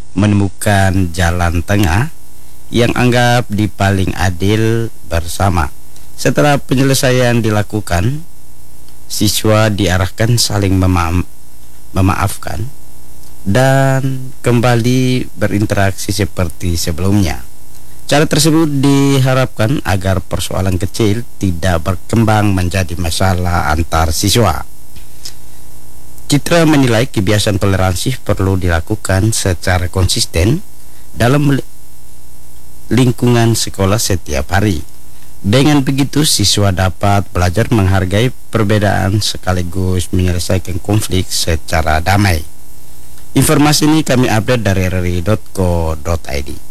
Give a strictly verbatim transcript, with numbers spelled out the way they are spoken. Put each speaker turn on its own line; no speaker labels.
menemukan jalan tengah yang anggap di paling adil bersama. Setelah penyelesaian dilakukan, siswa diarahkan saling mema memaafkan dan kembali berinteraksi seperti sebelumnya. Cara tersebut diharapkan agar persoalan kecil tidak berkembang menjadi masalah antar siswa. Citra menilai kebiasaan toleransi perlu dilakukan secara konsisten dalam lingkungan sekolah setiap hari. Dengan begitu, siswa dapat belajar menghargai perbedaan sekaligus menyelesaikan konflik secara damai. Informasi ini kami update dari r r i titik co titik i d.